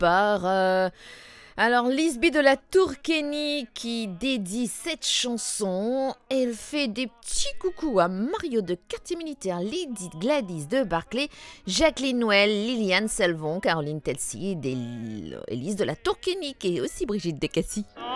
par... Alors, Lisby de la Tourquénie qui dédie cette chanson. Elle fait des petits coucous à Mario de Quartier Militaire, Lydie Gladys de Barclay, Jacqueline Noël, Liliane Selvon, Caroline Telsy, Élise de la Tourquénie et aussi Brigitte Decassi.